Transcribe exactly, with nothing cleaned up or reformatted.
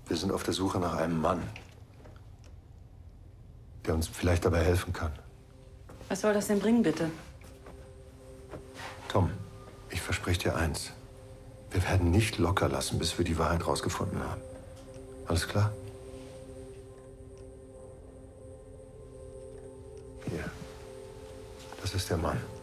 Wir sind auf der Suche nach einem Mann, der uns vielleicht dabei helfen kann. Was soll das denn bringen, bitte? Tom, ich verspreche dir eins. Wir werden nicht locker lassen, bis wir die Wahrheit rausgefunden haben. Alles klar? Hier. Das ist der Mann.